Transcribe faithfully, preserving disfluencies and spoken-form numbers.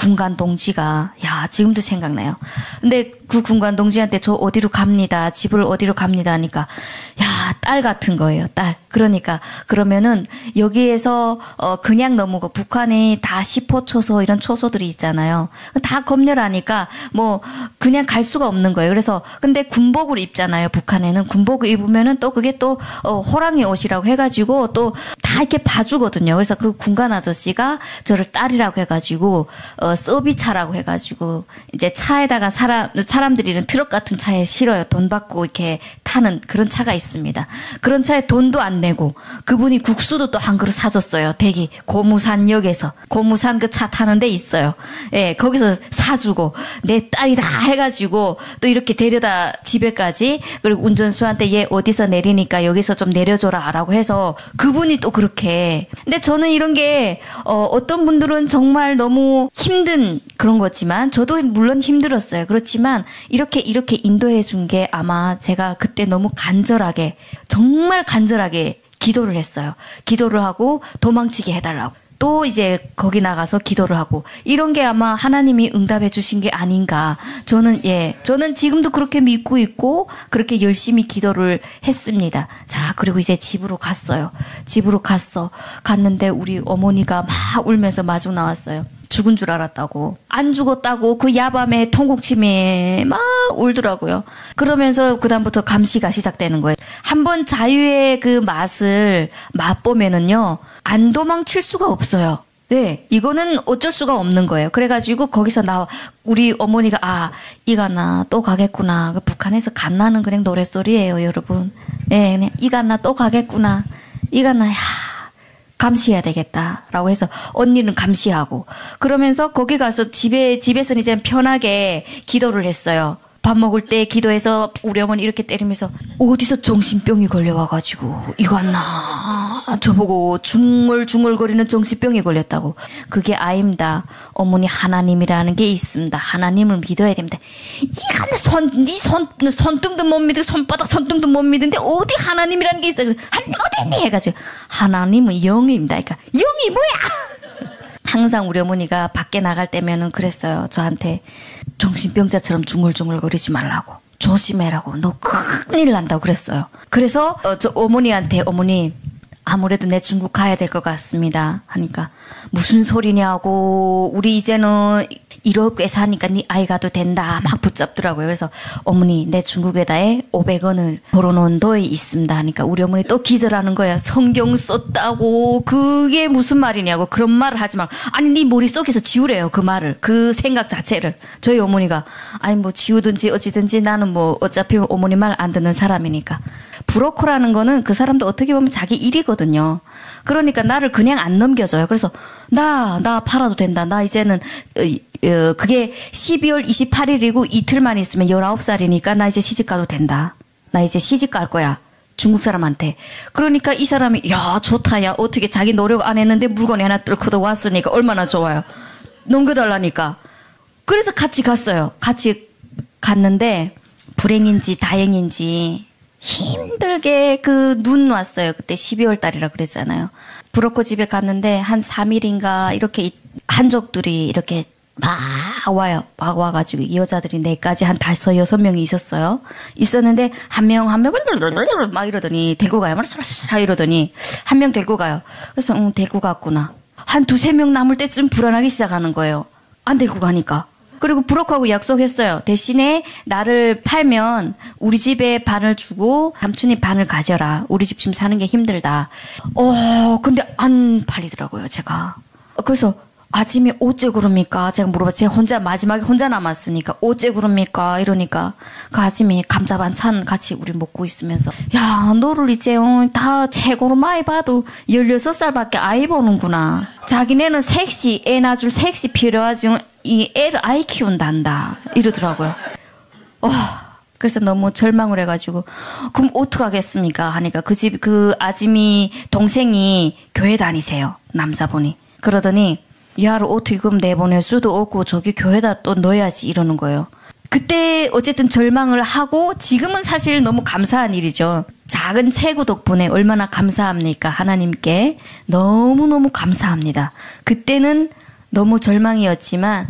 군관 동지가, 야, 지금도 생각나요. 근데 그 군관 동지한테 저 어디로 갑니다. 집을 어디로 갑니다. 하니까, 야, 딸 같은 거예요, 딸. 그러니까, 그러면은 여기에서, 어, 그냥 넘어가. 북한이 다 시포 초소, 이런 초소들이 있잖아요. 다 검열하니까, 뭐, 그냥 갈 수가 없는 거예요. 그래서, 근데 군복을 입잖아요. 북한에는. 군복을 입으면은 또 그게 또, 어, 호랑이 옷이라고 해가지고 또 다 이렇게 봐주거든요. 그래서 그 군관 아저씨가 저를 딸이라고 해가지고, 어, 서비차라고 해가지고, 이제 차에다가 사람, 사람들이 이런 트럭 같은 차에 실어요. 돈 받고 이렇게 타는 그런 차가 있습니다. 그런 차에 돈도 안 내고, 그분이 국수도 또 한 그릇 사줬어요. 대기, 고무산역에서. 고무산 그 차 타는 데 있어요. 예, 거기서 사주고, 내 딸이다 해가지고, 또 이렇게 데려다 집에까지, 그리고 운전수한테 얘 어디서 내리니까 여기서 좀 내려줘라 라고 해서, 그분이 또 그렇게. 근데 저는 이런 게, 어, 어떤 분들은 정말 너무 힘든 그런 거지만, 저도 물론 힘들었어요. 그렇지만, 이렇게, 이렇게 인도해 준 게 아마 제가 그때 너무 간절하게, 정말 간절하게 기도를 했어요. 기도를 하고 도망치게 해달라고. 또 이제 거기 나가서 기도를 하고 이런 게 아마 하나님이 응답해 주신 게 아닌가. 저는 예, 저는 지금도 그렇게 믿고 있고 그렇게 열심히 기도를 했습니다. 자, 그리고 이제 집으로 갔어요. 집으로 갔어. 갔는데 우리 어머니가 막 울면서 마중 나왔어요. 죽은 줄 알았다고. 안 죽었다고 그 야밤에 통곡침에 막 울더라고요. 그러면서 그다음부터 감시가 시작되는 거예요. 한번 자유의 그 맛을 맛보면은요, 안 도망칠 수가 없어요. 네, 이거는 어쩔 수가 없는 거예요. 그래가지고 거기서 나와, 우리 어머니가, 아, 이가나 또 가겠구나. 그 북한에서 갓나는 그냥 노랫소리예요, 여러분. 예, 그냥 이가나 또 가겠구나. 이가나, 야. 감시해야 되겠다라고 해서 언니는 감시하고 그러면서 거기 가서 집에 집에서는 이제 편하게 기도를 했어요. 밥 먹을 때 기도해서 우리 어머니 이렇게 때리면서 어디서 정신병이 걸려와가지고 이거 안 나. 저보고 중얼중얼거리는 정신병이 걸렸다고. 그게 아닙니다. 어머니 하나님이라는 게 있습니다. 하나님을 믿어야 됩니다. 이거 손, 네 손, 손등도 못 믿고 손바닥 손등도 못 믿는데 어디 하나님이라는 게 있어. 하나님 어디 있니? 해가지고 하나님은 영입니다. 그러니까 영이 뭐야? 항상 우리 어머니가 밖에 나갈 때면은 그랬어요. 저한테 정신병자처럼 중얼중얼거리지 말라고. 조심해라고. 너 큰일 난다고 그랬어요. 그래서 어, 저 어머니한테 어머니 아무래도 내 중국 가야 될 것 같습니다. 하니까 무슨 소리냐고 우리 이제는 일억 꽤 사니까 네 아이 가도 된다 막 붙잡더라고요. 그래서 어머니 내 중국에다에 오백 원을 걸어놓은 돈이 있습니다 하니까 우리 어머니 또 기절하는 거야. 성경 썼다고 그게 무슨 말이냐고 그런 말을 하지 말고 아니 네 머릿속에서 지우래요 그 말을 그 생각 자체를. 저희 어머니가 아니 뭐 지우든지 어찌든지 나는 뭐 어차피 어머니 말 안 듣는 사람이니까. 브로커라는 거는 그 사람도 어떻게 보면 자기 일이거든요. 그러니까 나를 그냥 안 넘겨줘요. 그래서 나, 나 팔아도 된다. 나 이제는 어, 그게 십이월 이십팔일이고 이틀만 있으면 열아홉 살이니까 나 이제 시집 가도 된다. 나 이제 시집 갈 거야. 중국 사람한테. 그러니까 이 사람이 야 좋다. 야 어떻게 자기 노력 안 했는데 물건이 하나 뚫고도 왔으니까 얼마나 좋아요. 넘겨달라니까. 그래서 같이 갔어요. 같이 갔는데 불행인지 다행인지 힘들게 그 눈 왔어요. 그때 십이월 달이라 그랬잖아요. 브로커 집에 갔는데 한 삼 일인가 이렇게 한족들이 이렇게 막 와요. 막 와가지고 이 여자들이 내까지 한 다섯 여섯 명이 있었어요. 있었는데 한 명 한 명 막 이러더니 데리고 가요. 막 이러더니 한 명 데리고 가요. 그래서 응 데리고 갔구나. 한 두세 명 남을 때쯤 불안하기 시작하는 거예요. 안 데리고 가니까. 그리고 브로커하고 약속했어요. 대신에 나를 팔면 우리 집에 반을 주고 삼촌이 반을 가져라. 우리 집 지금 사는 게 힘들다. 어, 근데 안 팔리더라고요, 제가. 그래서 아침에 어째 그럽니까? 제가 물어봐. 제가 혼자 마지막에 혼자 남았으니까 어째 그럽니까? 이러니까 그 아침에 감자 반찬 같이 우리 먹고 있으면서 야 너를 이제 어, 다 최고로 많이 봐도 열여섯 살밖에 아이 보는구나. 자기네는 섹시 애 낳아줄 섹시 필요하지 이 애를 아이 키운단다 이러더라고요. 어, 그래서 너무 절망을 해가지고 그럼 어떡하겠습니까? 하니까 그 집 그 아지미 동생이 교회 다니세요. 남자분이. 그러더니 야를 어떻게 그럼 내보낼 수도 없고 저기 교회다 또 넣어야지 이러는 거예요. 그때 어쨌든 절망을 하고 지금은 사실 너무 감사한 일이죠. 작은 체구 덕분에 얼마나 감사합니까? 하나님께 너무너무 감사합니다. 그때는 너무 절망이었지만